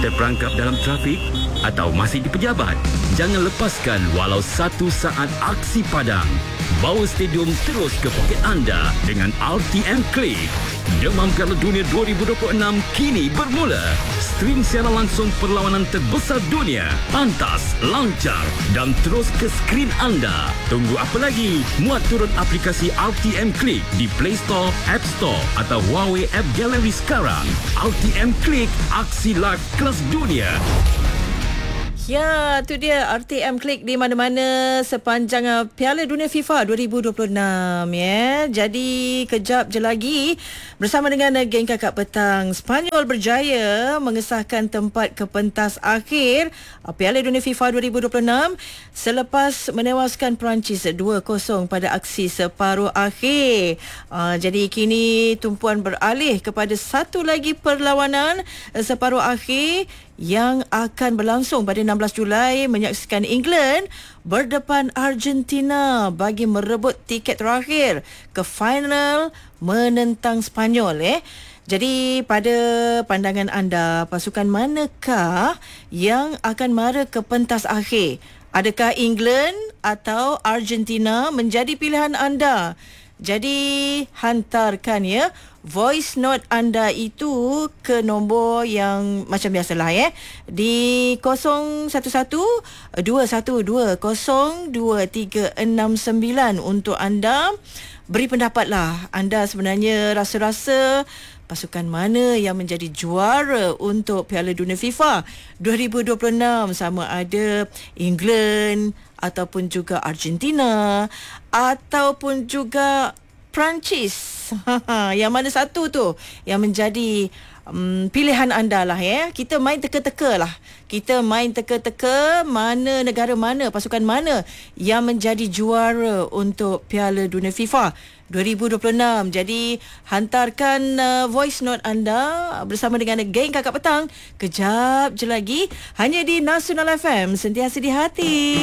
terperangkap dalam trafik atau masih di pejabat? Jangan lepaskan walau 1 saat aksi padang. Bawa stadium terus ke poket anda dengan RTM Click. Demam Piala Dunia 2026 kini bermula. Stream siaran langsung perlawanan terbesar dunia. Pantas, lancar dan terus ke skrin anda. Tunggu apa lagi? Muat turun aplikasi RTM Click di Play Store, App Store atau Huawei App Gallery sekarang. RTM Click, aksi live kelas dunia. Ya, tu dia RTM Click di mana-mana sepanjang Piala Dunia FIFA 2026 ya. Jadi kejap je lagi bersama dengan geng Kakak Petang, Spanyol berjaya mengesahkan tempat ke pentas akhir Piala Dunia FIFA 2026 selepas menewaskan Perancis 2-0 pada aksi separuh akhir. Jadi kini tumpuan beralih kepada satu lagi perlawanan separuh akhir yang akan berlangsung pada 16 Julai menyaksikan England berdepan Argentina bagi merebut tiket terakhir ke final menentang Spanyol. Jadi pada pandangan anda, pasukan manakah yang akan mara ke pentas akhir? Adakah England atau Argentina menjadi pilihan anda? Jadi hantarkan ya voice note anda itu ke nombor yang macam biasalah di 0112120239 untuk anda beri pendapatlah. Anda sebenarnya rasa-rasa pasukan mana yang menjadi juara untuk Piala Dunia FIFA 2026, sama ada England ataupun juga Argentina ataupun juga Perancis. Yang mana satu tu yang menjadi pilihan anda lah Kita main teka-teka lah. Kita main teka-teka mana negara mana, pasukan mana yang menjadi juara untuk Piala Dunia FIFA 2026. Jadi hantarkan voice note anda bersama dengan geng Kakak Petang kejap je lagi hanya di Nasional FM, sentiasa di hati.